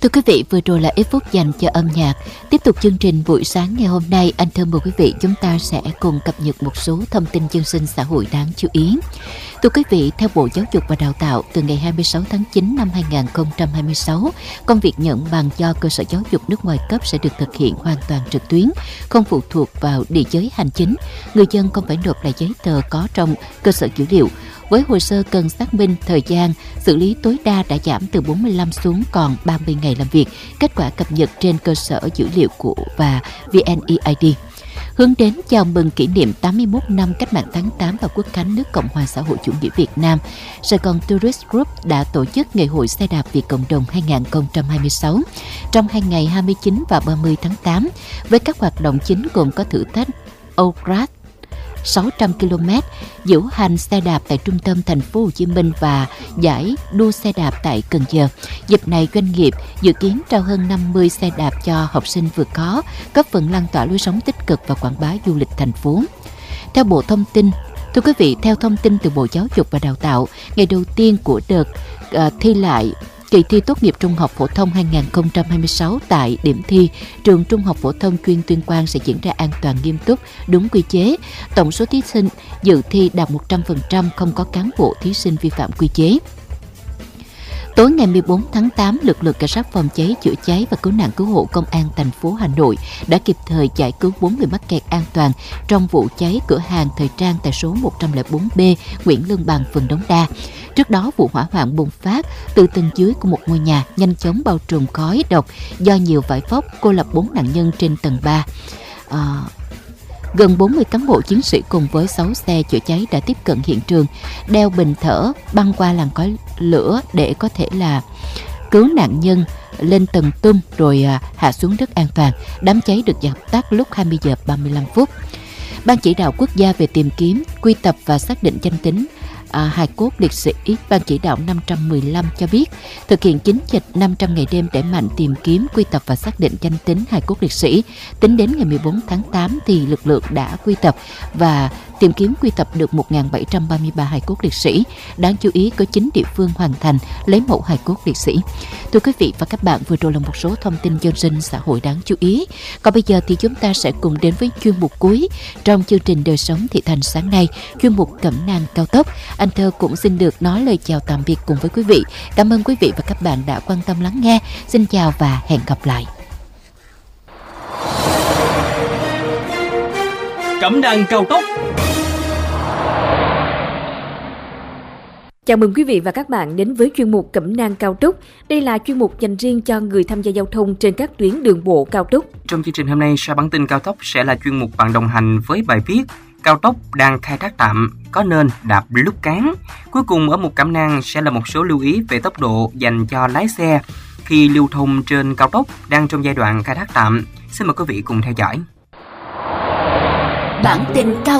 Thưa quý vị, vừa rồi là ít phút dành cho âm nhạc. Tiếp tục chương trình buổi sáng ngày hôm nay, anh Thơm mời quý vị chúng ta sẽ cùng cập nhật một số thông tin dân sinh xã hội đáng chú ý. Thưa quý vị, theo Bộ Giáo dục và Đào tạo, từ ngày 26 tháng 9 năm 2026, công việc nhận bằng do cơ sở giáo dục nước ngoài cấp sẽ được thực hiện hoàn toàn trực tuyến, không phụ thuộc vào địa giới hành chính. Người dân không phải nộp lại giấy tờ có trong cơ sở dữ liệu. Với hồ sơ cần xác minh thời gian xử lý tối đa đã giảm từ 45 xuống còn 30 ngày làm việc, kết quả cập nhật trên cơ sở dữ liệu của và VNeID. Hướng đến chào mừng kỷ niệm 81 năm Cách mạng tháng 8 và Quốc khánh nước Cộng hòa xã hội chủ nghĩa Việt Nam, Sài Gòn Tourist Group đã tổ chức Ngày hội xe đạp vì cộng đồng 2026 trong 2 ngày 29 và 30 tháng 8 với các hoạt động chính gồm có thử thách Outrad 600 km, diễu hành xe đạp tại trung tâm thành phố Hồ Chí Minh và giải đua xe đạp tại Cần Giờ. Dịp này, doanh nghiệp dự kiến trao hơn 50 xe đạp cho học sinh vượt khó, góp phần lan tỏa lối sống tích cực và quảng bá du lịch thành phố. Theo Bộ Thông tin, thưa quý vị, theo thông tin từ Bộ Giáo dục và Đào tạo, ngày đầu tiên của đợt thi lại kỳ thi tốt nghiệp trung học phổ thông 2026 tại điểm thi trường Trung học phổ thông chuyên Tuyên Quang sẽ diễn ra an toàn, nghiêm túc, đúng quy chế. Tổng số thí sinh dự thi đạt 100%, không có cán bộ thí sinh vi phạm quy chế. Tối ngày 14 tháng 8, lực lượng cảnh sát phòng cháy chữa cháy và cứu nạn cứu hộ công an thành phố Hà Nội đã kịp thời giải cứu 4 người mắc kẹt an toàn trong vụ cháy cửa hàng thời trang tại số 104B Nguyễn Lương Bằng, phường Đống Đa. Trước đó, vụ hỏa hoạn bùng phát từ tầng dưới của một ngôi nhà, nhanh chóng bao trùm khói độc do nhiều vải vóc, cô lập 4 nạn nhân trên tầng 3. Gần 40 cán bộ chiến sĩ cùng với 6 xe chữa cháy đã tiếp cận hiện trường, đeo bình thở, băng qua làn khói lửa để có thể là cứu nạn nhân lên tầng tum rồi hạ xuống đất an toàn. Đám cháy được dập tắt lúc 20 giờ 35 phút. Ban chỉ đạo quốc gia về tìm kiếm, quy tập và xác định danh tính hài cốt liệt sĩ, Ban chỉ đạo 515 cho biết thực hiện chiến dịch 500 ngày đêm đẩy mạnh tìm kiếm, quy tập và xác định danh tính hài cốt liệt sĩ. Tính đến ngày 14 tháng 8 thì lực lượng đã quy tập và tìm kiếm quy tập được 1.733 hài cốt liệt sĩ. Đáng chú ý có 9 địa phương hoàn thành lấy mẫu hài cốt liệt sĩ. Thưa quý vị và các bạn, vừa rồi là một số thông tin dân sinh xã hội đáng chú ý. Còn bây giờ thì chúng ta sẽ cùng đến với chuyên mục cuối trong chương trình Đời sống thị thành sáng nay, chuyên mục Cẩm nang cao tốc. Anh Thơ cũng xin được nói lời chào tạm biệt cùng với quý vị. Cảm ơn quý vị và các bạn đã quan tâm lắng nghe. Xin chào và hẹn gặp lại. Cẩm nang cao tốc. Chào mừng quý vị và các bạn đến với chuyên mục Cẩm nang cao tốc. Đây là chuyên mục dành riêng cho người tham gia giao thông trên các tuyến đường bộ cao tốc. Trong chương trình hôm nay, sau bản tin cao tốc sẽ là chuyên mục bạn đồng hành với bài viết Cao tốc đang khai thác tạm, có nên đạp lúc cán. Cuối cùng ở mục Cẩm nang sẽ là một số lưu ý về tốc độ dành cho lái xe khi lưu thông trên cao tốc đang trong giai đoạn khai thác tạm. Xin mời quý vị cùng theo dõi. Bản tin cao